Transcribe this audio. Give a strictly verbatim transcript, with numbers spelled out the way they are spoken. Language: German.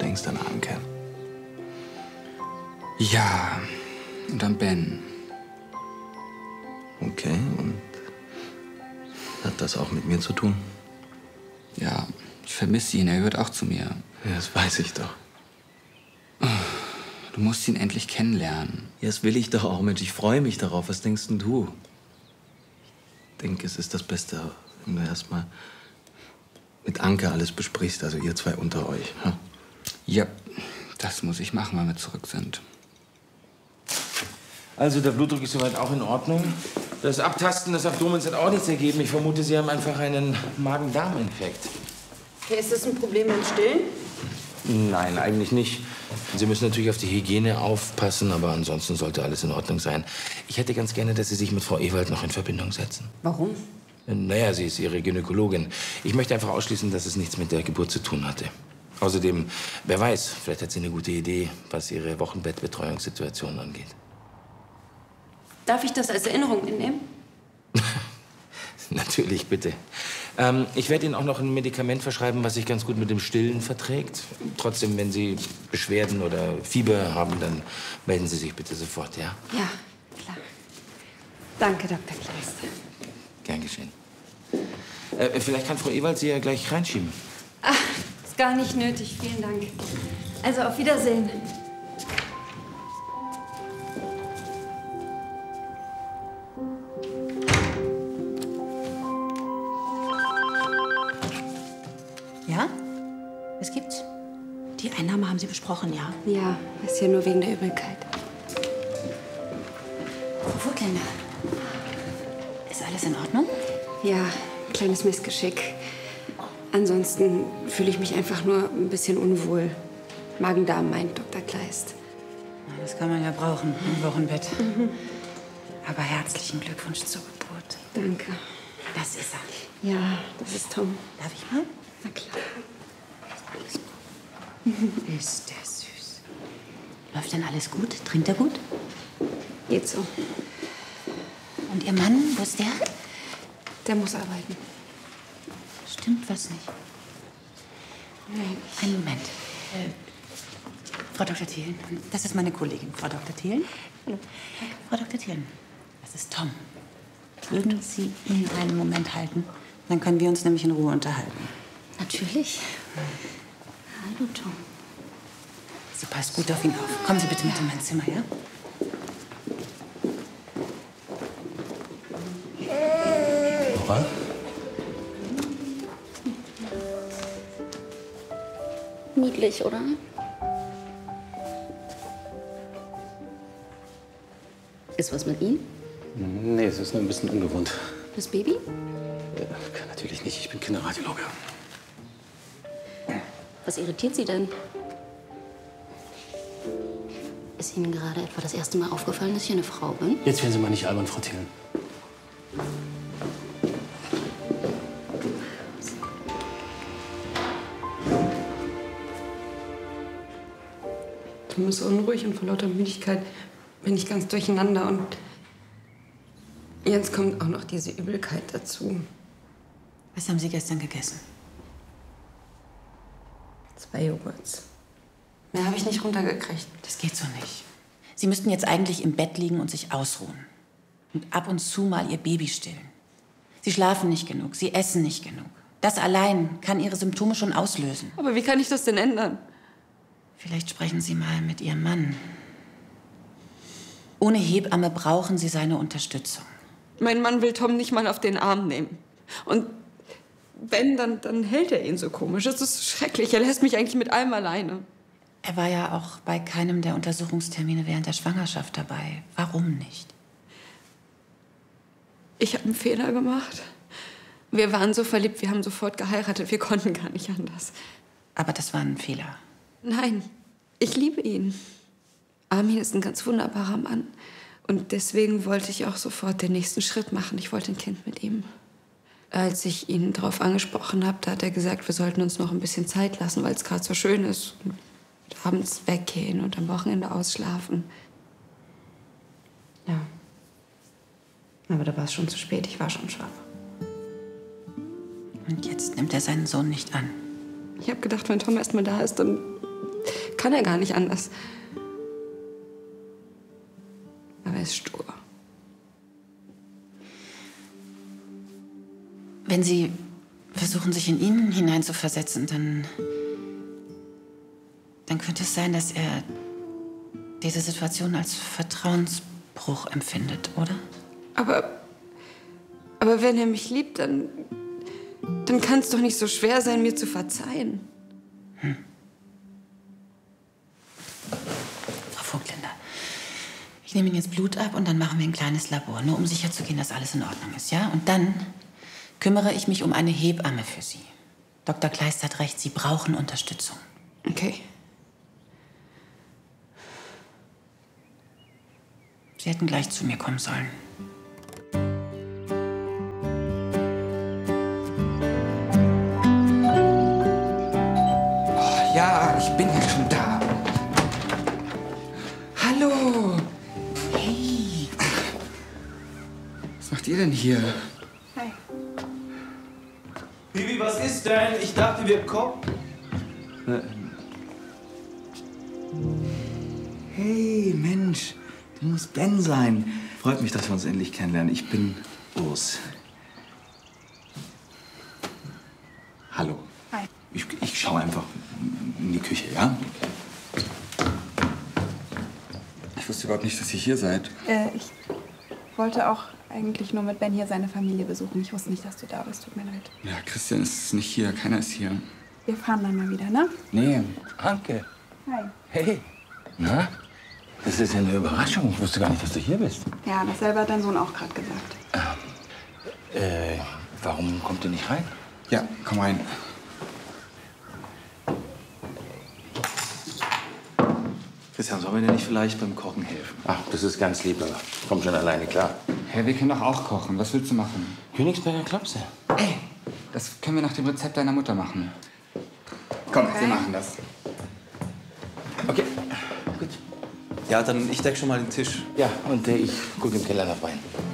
denkst an Anke. Ja, und an Ben. Okay, und hat das auch mit mir zu tun? Ja, ich vermisse ihn, er gehört auch zu mir. Ja, das weiß ich doch. Du musst ihn endlich kennenlernen. Ja, das will ich doch auch, Mensch. Ich freue mich darauf. Was denkst denn du? Ich denke, es ist das Beste, wenn du erst mal mit Anke alles besprichst, also ihr zwei unter euch. Hm? Ja, das muss ich machen, wenn wir zurück sind. Also, der Blutdruck ist soweit auch in Ordnung. Das Abtasten des Abdomens hat auch nichts ergeben. Ich vermute, Sie haben einfach einen Magen-Darm-Infekt. Okay, ist das ein Problem beim Stillen? Nein, eigentlich nicht. Sie müssen natürlich auf die Hygiene aufpassen, aber ansonsten sollte alles in Ordnung sein. Ich hätte ganz gerne, dass Sie sich mit Frau Ewald noch in Verbindung setzen. Warum? Naja, sie ist Ihre Gynäkologin. Ich möchte einfach ausschließen, dass es nichts mit der Geburt zu tun hatte. Außerdem, wer weiß, vielleicht hat sie eine gute Idee, was ihre Wochenbettbetreuungssituation angeht. Darf ich das als Erinnerung mitnehmen? Natürlich, bitte. Ähm, ich werde Ihnen auch noch ein Medikament verschreiben, was sich ganz gut mit dem Stillen verträgt. Trotzdem, wenn Sie Beschwerden oder Fieber haben, dann melden Sie sich bitte sofort, ja? Ja, klar. Danke, Doktor Kleist. Gern geschehen. Äh, vielleicht kann Frau Ewald Sie ja gleich reinschieben. Ach, ist gar nicht nötig. Vielen Dank. Also, auf Wiedersehen. Ja? Was gibt's? Die Einnahme haben Sie besprochen, ja? Ja, ist ja nur wegen der Übelkeit. Frau Furtländer, ist alles in Ordnung? Ja, kleines Missgeschick. Ansonsten fühle ich mich einfach nur ein bisschen unwohl. Magen-Darm, meint Doktor Kleist. Na, das kann man ja brauchen im Wochenbett. Mhm. Aber herzlichen Glückwunsch zur Geburt. Danke. Das ist er. Ja, das ist Tom. Darf ich mal? Na klar. Ist der süß. Läuft denn alles gut? Trinkt er gut? Geht so. Und Ihr Mann, wo ist der? Der muss arbeiten. Stimmt was nicht? Nein. Einen Moment. Äh, Frau Doktor Thelen, das ist meine Kollegin, Frau Doktor Thelen. Hallo. Frau Doktor Thelen, das ist Tom. Würden Sie ihn einen Moment halten? Dann können wir uns nämlich in Ruhe unterhalten. Natürlich. Hallo, Tom. Sie passt gut auf ihn auf. Kommen Sie bitte mit in mein Zimmer, ja? Nora? Niedlich, oder? Ist was mit ihm? Nee, es ist nur ein bisschen ungewohnt. Das Baby? Ja, kann natürlich nicht, ich bin Kinderradiologe. Was irritiert Sie denn? Ist Ihnen gerade etwa das erste Mal aufgefallen, dass ich eine Frau bin? Jetzt werden Sie mal nicht albern, Frau Thelen. Tom ist unruhig und vor lauter Müdigkeit bin ich ganz durcheinander. Und jetzt kommt auch noch diese Übelkeit dazu. Was haben Sie gestern gegessen? Zwei Joghurts. Mehr habe ich nicht runtergekriegt. Das geht so nicht. Sie müssten jetzt eigentlich im Bett liegen und sich ausruhen. Und ab und zu mal Ihr Baby stillen. Sie schlafen nicht genug, Sie essen nicht genug. Das allein kann Ihre Symptome schon auslösen. Aber wie kann ich das denn ändern? Vielleicht sprechen Sie mal mit Ihrem Mann. Ohne Hebamme brauchen Sie seine Unterstützung. Mein Mann will Tom nicht mal auf den Arm nehmen. Und wenn, dann, dann hält er ihn so komisch. Das ist schrecklich. Er lässt mich eigentlich mit allem alleine. Er war ja auch bei keinem der Untersuchungstermine während der Schwangerschaft dabei. Warum nicht? Ich habe einen Fehler gemacht. Wir waren so verliebt, wir haben sofort geheiratet. Wir konnten gar nicht anders. Aber das war ein Fehler. Nein, ich liebe ihn. Armin ist ein ganz wunderbarer Mann. Und deswegen wollte ich auch sofort den nächsten Schritt machen. Ich wollte ein Kind mit ihm. Als ich ihn darauf angesprochen habe, da hat er gesagt, wir sollten uns noch ein bisschen Zeit lassen, weil es gerade so schön ist. Und abends weggehen und am Wochenende ausschlafen. Ja. Aber da war es schon zu spät. Ich war schon schwanger. Und jetzt nimmt er seinen Sohn nicht an. Ich habe gedacht, wenn Tom erst mal da ist, dann kann er gar nicht anders. Aber er ist stur. Wenn Sie versuchen, sich in ihn hineinzuversetzen, dann, dann könnte es sein, dass er diese Situation als Vertrauensbruch empfindet, oder? Aber, aber wenn er mich liebt, dann, dann kann es doch nicht so schwer sein, mir zu verzeihen. Hm. Frau Vogtländer, ich nehme Ihnen jetzt Blut ab und dann machen wir ein kleines Labor, nur um sicherzugehen, dass alles in Ordnung ist, ja? Und dann kümmere ich mich um eine Hebamme für Sie. Doktor Kleist hat recht, Sie brauchen Unterstützung. Okay. Sie hätten gleich zu mir kommen sollen. Oh, ja, ich bin ja schon da. Hallo. Hey. Was macht ihr denn hier? Hi. Bibi, was ist denn? Ich dachte, wir kommen. Hey, Mensch, du musst Ben sein. Freut mich, dass wir uns endlich kennenlernen. Ich bin Urs. Hallo. Hi. Ich, ich schaue einfach in die Küche, ja? Ich wusste überhaupt nicht, dass ihr hier seid. Äh, ich wollte auch eigentlich nur mit Ben hier seine Familie besuchen. Ich wusste nicht, dass du da bist. Tut mir leid. Ja, Christian ist nicht hier. Keiner ist hier. Wir fahren dann mal wieder, ne? Nee. Anke. Hi. Hey. Na? Das ist ja eine Überraschung. Ich wusste gar nicht, dass du hier bist. Ja, dasselbe hat dein Sohn auch gerade gesagt. Äh, warum kommt ihr nicht rein? Ja, komm rein. Christian, sollen wir dir nicht vielleicht beim Kochen helfen? Ach, das ist ganz lieb, aber komm schon alleine klar. Hä, wir können doch auch kochen. Was willst du machen? Königsberger Klopse. Ey, das können wir nach dem Rezept deiner Mutter machen. Komm, wir machen das. Okay, gut. Ja, dann ich deck schon mal den Tisch. Ja, und äh, ich gucke im Keller nach Wein.